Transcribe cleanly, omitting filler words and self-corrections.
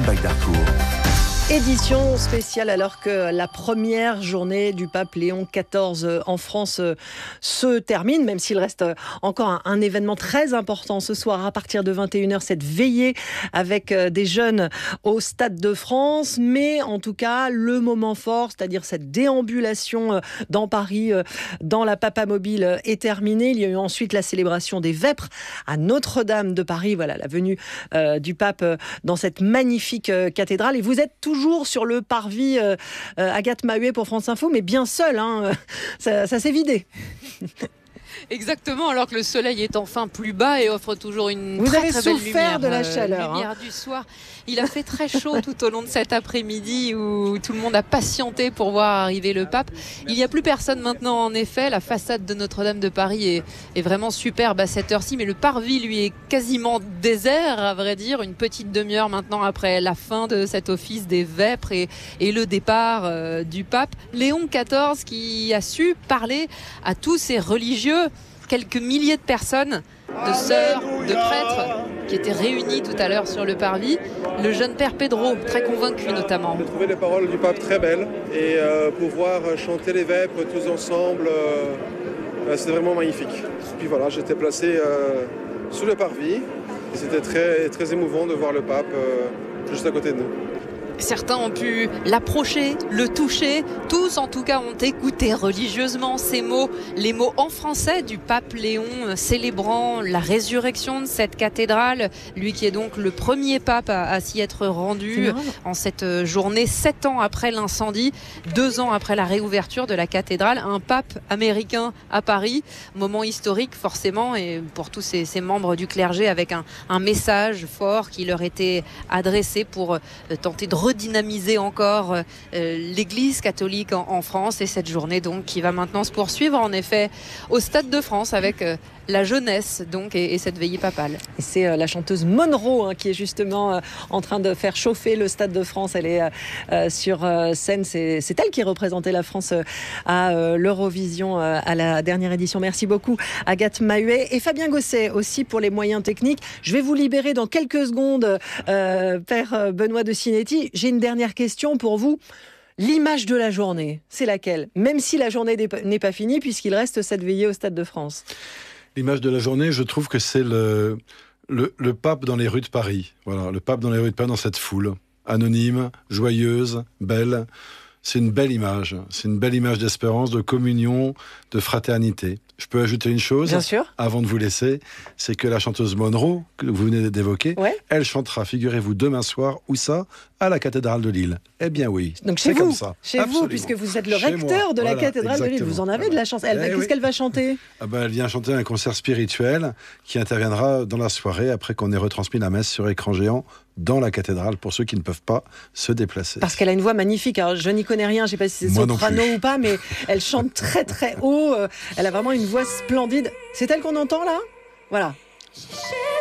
Bac d'Harcourt. Édition spéciale alors que la première journée du pape Léon XIV en France se termine, même s'il reste encore un événement très important ce soir à partir de 21h, cette veillée avec des jeunes au Stade de France. Mais en tout cas, le moment fort, c'est-à-dire cette déambulation dans Paris, dans la Papamobile est terminée. Il y a eu ensuite la célébration des Vêpres à Notre-Dame de Paris. Voilà la venue du pape dans cette magnifique cathédrale. Et vous êtes toujours sur le parvis Agathe Mahuet pour France Info, mais bien seul, hein, ça s'est vidé. Exactement, alors que le soleil est enfin plus bas et offre toujours une Vous très avez très belle souffert lumière, de la chaleur, lumière du soir. Il a fait très chaud tout au long de cet après-midi où tout le monde a patienté pour voir arriver le pape. Il n'y a plus personne maintenant, en effet. La façade de Notre-Dame de Paris est vraiment superbe à cette heure-ci, mais le parvis, lui, est quasiment désert, à vrai dire. Une petite demi-heure maintenant après la fin de cet office des Vêpres et le départ du pape. Léon XIV qui a su parler à tous ces religieux, quelques milliers de personnes, de sœurs, de prêtres qui étaient réunis tout à l'heure sur le parvis. Le jeune père Pedro, très convaincu notamment. J'ai trouvé les paroles du pape très belles et pouvoir chanter les Vêpres tous ensemble, c'était vraiment magnifique. Puis voilà, j'étais placé sous le parvis et c'était très, très émouvant de voir le pape juste à côté de nous. Certains ont pu l'approcher, le toucher. Tous, en tout cas, ont écouté religieusement ces mots, les mots en français du pape Léon, célébrant la résurrection de cette cathédrale. Lui qui est donc le premier pape à s'y être rendu en cette journée, 7 ans après l'incendie, 2 ans après la réouverture de la cathédrale. Un pape américain à Paris. Moment historique, forcément, et pour tous ces membres du clergé, avec un message fort qui leur était adressé pour tenter de redynamiser encore l'Église catholique en France, et cette journée donc qui va maintenant se poursuivre en effet au Stade de France avec la jeunesse donc et cette veillée papale. Et c'est la chanteuse Monroe qui est justement en train de faire chauffer le Stade de France. Elle est sur scène. C'est elle qui représentait la France à l'Eurovision à la dernière édition. Merci beaucoup Agathe Mahuet et Fabien Gosset aussi pour les moyens techniques. Je vais vous libérer dans quelques secondes, Père Benoît de Sinetti. J'ai une dernière question pour vous. L'image de la journée, c'est laquelle? Même si la journée n'est pas finie, puisqu'il reste cette veillée au Stade de France. L'image de la journée, je trouve que c'est le pape dans les rues de Paris. Voilà, le pape dans les rues de Paris, dans cette foule anonyme, joyeuse, belle. C'est une belle image. C'est une belle image d'espérance, de communion, de fraternité. Je peux ajouter une chose, bien sûr, avant de vous laisser, c'est que la chanteuse Monroe, que vous venez d'évoquer, elle chantera, figurez-vous, demain soir, où ça? À la cathédrale de Lille. Eh bien oui, donc chez c'est vous, comme ça. Chez Absolument. vous, puisque vous êtes le recteur de la cathédrale de Lille. Vous en avez de la chance. Qu'est-ce qu'elle va chanter? Elle vient chanter un concert spirituel qui interviendra dans la soirée après qu'on ait retransmis la messe sur écran géant dans la cathédrale pour ceux qui ne peuvent pas se déplacer. Parce qu'elle a une voix magnifique. Alors, je n'y connais rien, je ne sais pas si c'est soprano ou pas, mais elle chante très très haut. Elle a vraiment une voix splendide. C'est elle qu'on entend là? Voilà.